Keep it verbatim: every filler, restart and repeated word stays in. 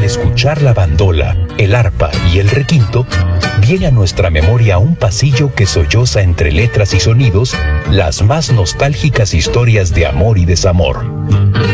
Al escuchar la bandola, el arpa y el requinto, viene a nuestra memoria un pasillo que solloza entre letras y sonidos las más nostálgicas historias de amor y desamor.